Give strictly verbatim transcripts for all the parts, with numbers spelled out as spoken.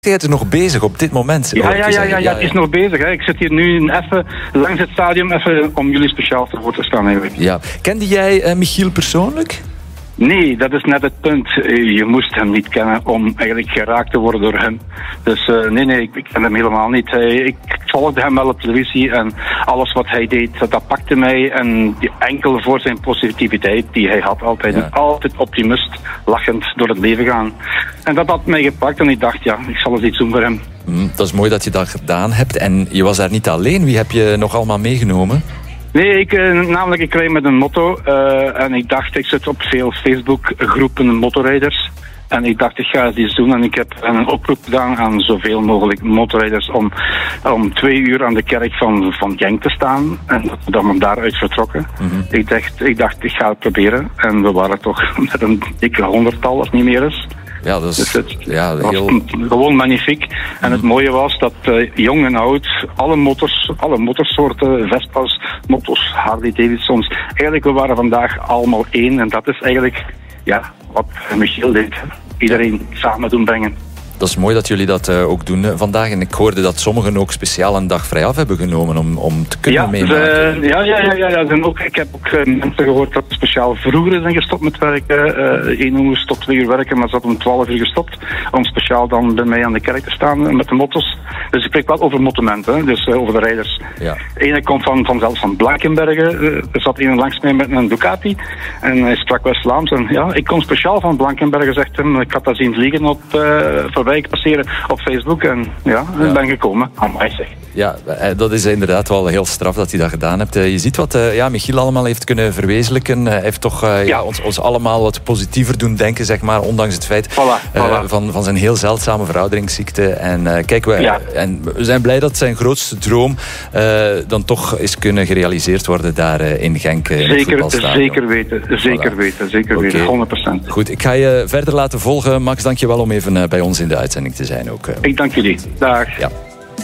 Het is nog bezig op dit moment. Ja, ja, ja, ja, ja, het is nog bezig. Hè. Ik zit hier nu even langs het stadion even om jullie speciaal voor te staan eigenlijk. Ja. Kende jij uh, Michiel persoonlijk? Nee, dat is net het punt. Je moest hem niet kennen om eigenlijk geraakt te worden door hem. Dus uh, nee, nee, ik, ik ken hem helemaal niet. Hij, ik volgde hem wel op televisie en alles wat hij deed, dat pakte mij. En die, enkel voor zijn positiviteit die hij had altijd. Ja. Altijd optimist, lachend door het leven gaan. En dat had mij gepakt en ik dacht, ja, ik zal eens iets doen voor hem. Mm, dat is mooi dat je dat gedaan hebt. En je was daar niet alleen. Wie heb je nog allemaal meegenomen? Nee, ik, uh, namelijk ik rijd met een motto uh, en ik dacht, ik zit op veel Facebook-groepen motorrijders en ik dacht, ik ga eens iets doen en ik heb een oproep gedaan aan zoveel mogelijk motorrijders om, om twee uur aan de kerk van, van Genk te staan en dan van daaruit vertrokken. Mm-hmm. Ik, dacht, ik dacht, ik ga het proberen en we waren toch met een dikke honderdtal, als het niet meer is. Ja, dat is dus het ja, was heel... gewoon magnifiek. En mm-hmm. Het mooie was dat uh, jong en oud, alle motors, alle motorsoorten, Vespa's, motos, Harley Davidsons, eigenlijk we waren vandaag allemaal één. En dat is eigenlijk ja, wat Michiel deed. Iedereen samen doen brengen. Dat is mooi dat jullie dat uh, ook doen uh, vandaag. En ik hoorde dat sommigen ook speciaal een dag vrij af hebben genomen om, om te kunnen ja, meemaken. Ze, ja, ja, ja, ja, ja. Zijn ook, ik heb ook uh, mensen gehoord dat speciaal vroeger zijn gestopt met werken. Uh, Eén uur tot twee uur werken, maar ze hadden om twaalf uur gestopt. Om speciaal dan bij mij aan de kerk te staan uh, met de mottos. Dus ik spreek wel over mottomenten, dus uh, over de rijders. Ja. Ene komt van, van zelfs van Blankenbergen. Uh, er zat een langs mij met een Ducati. En hij sprak West-Vlaams. En ja, ik kom speciaal van Blankenbergen, zegt hem. Ik had dat zien vliegen op uh, voorbij passeren op Facebook en ja, ik ja. ben gekomen. Amai zeg. Ja, dat is inderdaad wel heel straf dat hij dat gedaan hebt. Je ziet wat uh, ja, Michiel allemaal heeft kunnen verwezenlijken. Hij heeft toch uh, ja. Ja, ons, ons allemaal wat positiever doen denken, zeg maar, ondanks het feit voilà, uh, voilà. Van, van zijn heel zeldzame verouderingsziekte. En uh, kijk, we, ja. en we zijn blij dat zijn grootste droom uh, dan toch is kunnen gerealiseerd worden daar uh, in Genk. In zeker, zeker weten, zeker voilà. weten, zeker okay. weten, honderd procent. Goed, ik ga je verder laten volgen. Max, dank je wel om even uh, bij ons in de uitzending te zijn ook. Uh. Ik dank jullie. Dag. Ja.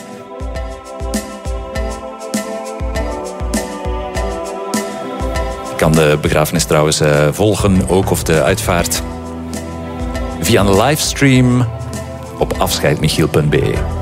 Je kan de begrafenis trouwens uh, volgen, ook of de uitvaart, via een livestream op afscheidmichiel punt be.